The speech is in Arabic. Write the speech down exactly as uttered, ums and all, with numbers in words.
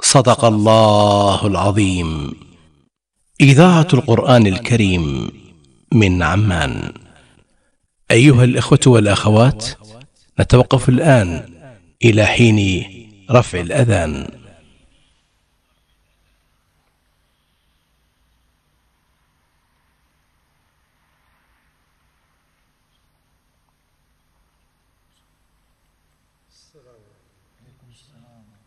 صدق الله العظيم. إذاعة القرآن الكريم من عمان. أيها الإخوة والأخوات، نتوقف الآن إلى حين رفع الأذان. السلام عليكم.